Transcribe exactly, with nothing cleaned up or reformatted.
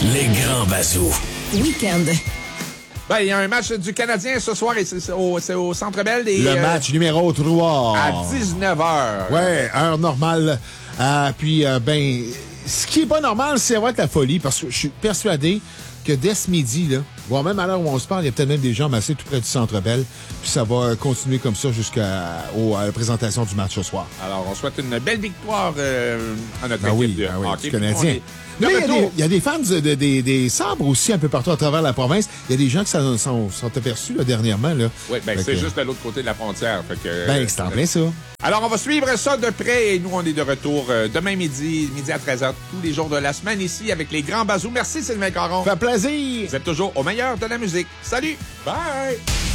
Les grands bazous. Week-end. Ben, il y a un match du Canadien ce soir et c'est au, c'est au Centre Bell. Des, Le euh, match numéro trois. À dix-neuf heures. Ouais, heure normale. Euh, puis, euh, ben, ce qui est pas normal, c'est avoir de la folie, parce que je suis persuadé que dès ce midi, là, voire même à l'heure où on se parle, il y a peut-être même des gens massés tout près du Centre Bell. Puis ça va continuer comme ça jusqu'à au, à la présentation du match ce soir. Alors, on souhaite une belle victoire euh, à notre Ah équipe oui, de ah oui, hockey. du Canadien. On est Mais de il y, a retour. des, il y a des fans de, de- des, des sabres aussi un peu partout à travers la province. Il y a des gens qui s'en sont, sont aperçus là, dernièrement. Là. Oui, ben Fait c'est que- juste de l'autre côté de la frontière. Fait que, Ben, c'est en plein ça. Alors, on va suivre ça de près et nous, on est de retour euh, demain midi, midi à treize heures, tous les jours de la semaine ici avec les grands bazous. Merci, Sylvain Caron. Fait plaisir! Vous êtes toujours au meilleur de la musique. Salut! Bye!